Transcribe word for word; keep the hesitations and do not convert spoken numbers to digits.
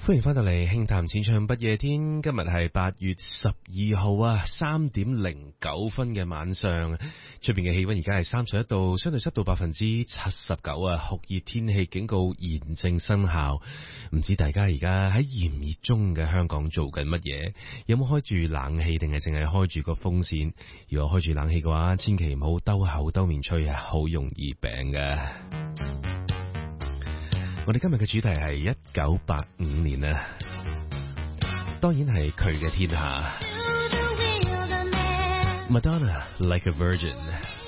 歡迎翻到嚟輕談淺唱不夜天，今日係八月十二號啊，三點零九分嘅晚上，出邊嘅氣溫而家係三十一度，相對濕度百分之七十九啊，酷熱天氣警告現正生效。唔知大家而家喺炎熱中嘅香港做緊乜嘢？有冇開住冷氣定係淨係開住個風扇？如果開住冷氣嘅話，千祈唔好兜口兜面吹啊，好容易病㗎。我哋今日嘅主題係一九八五年啊，當然係佢嘅天下。Madonna Like a Virgin。